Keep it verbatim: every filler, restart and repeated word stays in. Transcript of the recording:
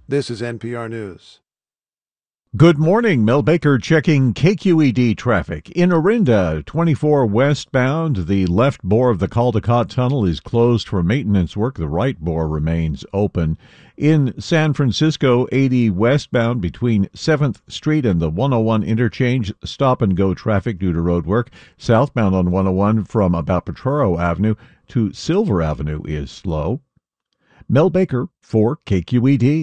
This is N P R News. Good morning. Mel Baker checking K Q E D traffic. In Orinda, twenty-four westbound, the left bore of the Caldecott Tunnel is closed for maintenance work. The right bore remains open. In San Francisco, eighty westbound between seventh Street and the one oh one interchange, stop-and-go traffic due to road work. Southbound on one oh one from about Potrero Avenue to Silver Avenue is slow. Mel Baker for K Q E D.